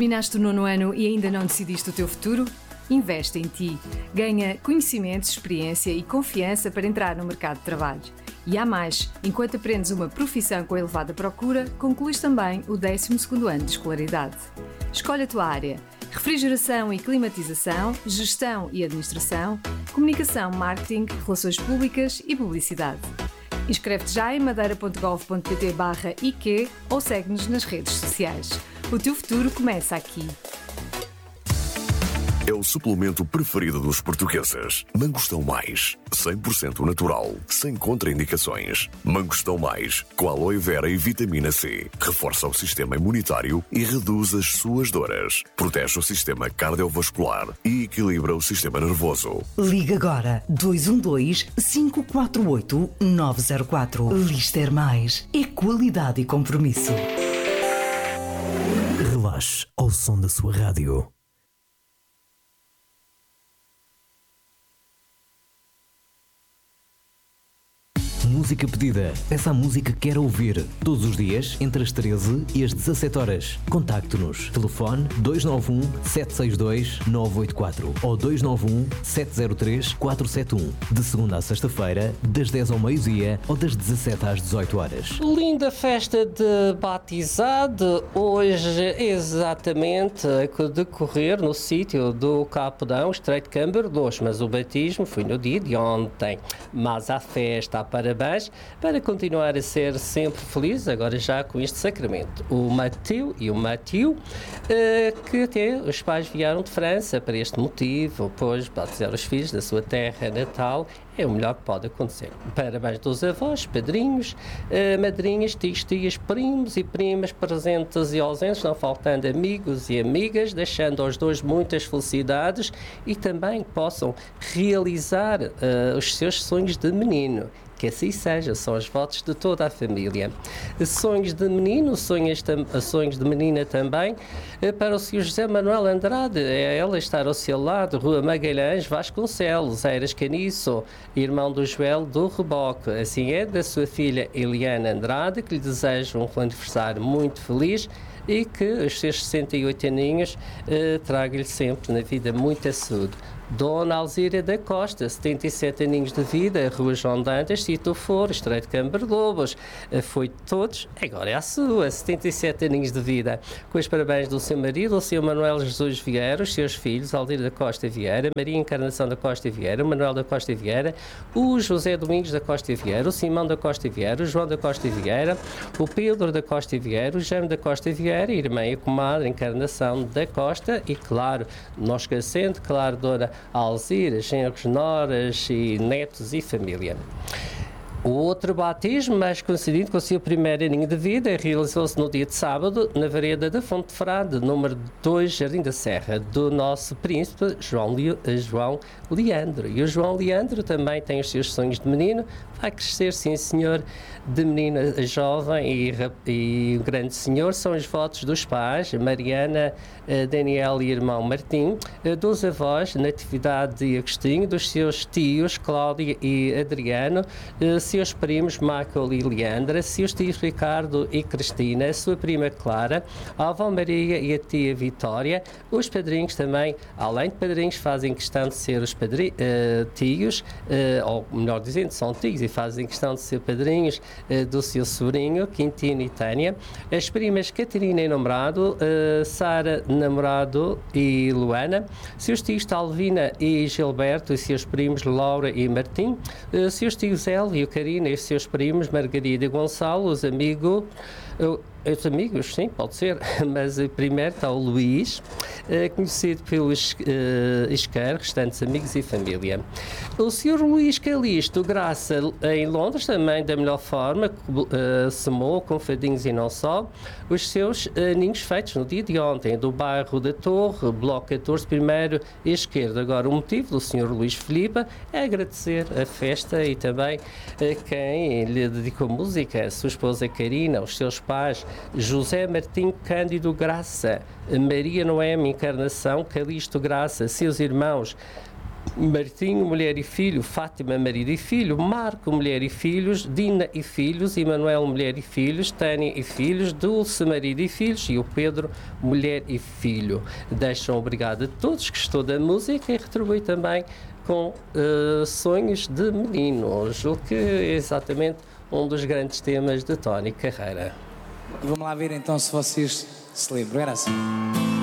Terminaste o 9º ano e ainda não decidiste o teu futuro? Investe em ti. Ganha conhecimentos, experiência e confiança para entrar no mercado de trabalho. E há mais, enquanto aprendes uma profissão com elevada procura, concluís também o 12º ano de escolaridade. Escolhe a tua área: refrigeração e climatização, gestão e administração, comunicação, marketing, relações públicas e publicidade. Inscreve-te já em madeira.gov.pt/IQ ou segue-nos nas redes sociais. O teu futuro começa aqui. É o suplemento preferido dos portugueses. Mangostão Mais, 100% natural, sem contraindicações. Mangostão Mais, com aloe vera e vitamina C. Reforça o sistema imunitário e reduz as suas dores. Protege o sistema cardiovascular e equilibra o sistema nervoso. Liga agora 212-548-904. Lister Mais. É qualidade e compromisso. Relaxe ao som da sua rádio. Música pedida. Peça a música que quer ouvir. Todos os dias, entre as 13 e as 17 horas. Contacte-nos. Telefone 291-762-984 ou 291-703-471. De segunda a sexta-feira, das 10 ao meio-dia ou das 17 às 18 horas. Linda festa de batizado. Hoje, exatamente, a decorrer no sítio do Capodão, Estreito de Camber 2. Mas o batismo foi no dia de ontem. Mas a festa, parabéns, para continuar a ser sempre feliz, agora já com este sacramento. O Mateu e o Mathieu, que até os pais vieram de França para este motivo, pois batizar os filhos da sua terra natal é o melhor que pode acontecer. Parabéns dos avós, padrinhos, madrinhas, tios, tias, primos e primas presentes e ausentes, não faltando amigos e amigas, deixando aos dois muitas felicidades e também que possam realizar os seus sonhos de menino. Que assim seja, são os votos de toda a família. Sonhos de menino, sonhos de menina também, para o Sr. José Manuel Andrade, é ela estar ao seu lado, Rua Magalhães, Vasconcelos, Eiras Caniço, irmão do Joel do Reboque. Assim é, da sua filha Eliana Andrade, que lhe desejo um aniversário muito feliz e que os seus 68 aninhos traga-lhe sempre na vida muita saúde. Dona Alzira da Costa, 77 aninhos de vida, Rua João Dantas, Sítio For, Estreito de Camber Lobos. Foi de todos, agora é a sua, 77 aninhos de vida. Com os parabéns do seu marido, o Sr. Manuel Jesus Vieira, os seus filhos, Alzira da Costa Vieira, Maria Encarnação da Costa Vieira, o Manuel da Costa Vieira, o José Domingos da Costa Vieira, o Simão da Costa Vieira, o João da Costa Vieira, o Pedro da Costa Vieira, o Jaime da Costa Vieira, irmã e comadre Encarnação da Costa e, claro, não esquecendo, claro, Dona Alzira, genros, noras e netos e família. O outro batismo, mais coincidindo com o seu primeiro aninho de vida, realizou-se no dia de sábado, na vereda da Fonte de Frade, número 2, Jardim da Serra, do nosso príncipe João Leandro. E o João Leandro também tem os seus sonhos de menino, vai crescer, sim senhor, de menino a jovem e o grande senhor. São os votos dos pais, Mariana, Daniel e irmão Martim, dos avós, Natividade e Agostinho, dos seus tios, Cláudia e Adriano, seus primos, Michael e Leandra, seus tios Ricardo e Cristina, a sua prima Clara, a avó Maria e a tia Vitória. Os padrinhos também, além de padrinhos, fazem questão de ser os tios, ou melhor dizendo, são tios e fazem questão de ser padrinhos do seu sobrinho, Quintino e Tânia. As primas Catarina e namorado, Sara, namorado e Luana. Seus tios Talvina e Gilberto e seus primos Laura e Martim. Seus tios Hélio e Karina e seus primos Margarida e Gonçalo. Os amigos, sim, pode ser, mas primeiro está o Luís, conhecido pelos Iscar, restantes amigos e família. O Sr. Luís Calixto Graça, em Londres, também da melhor forma, semou com fadinhos e não só, os seus ninhos feitos no dia de ontem, do bairro da Torre, bloco 14, primeiro e esquerdo. Agora, o motivo do Sr. Luís Filipe é agradecer a festa e também a quem lhe dedicou música, a sua esposa Karina, os seus pais, José Martim Cândido Graça, Maria Noemi Encarnação, Calixto Graça, seus irmãos Martinho, mulher e filho, Fátima, marido e filho, Marco, mulher e filhos, Dina e filhos, Emanuel, mulher e filhos, Tânia e filhos, Dulce, marido e filhos e o Pedro, mulher e filho. Deixam obrigado a todos que gostou da música e retribui também com sonhos de meninos, o que é exatamente um dos grandes temas de Tony Carreira. E vamos lá ver então se vocês se lembram, era assim.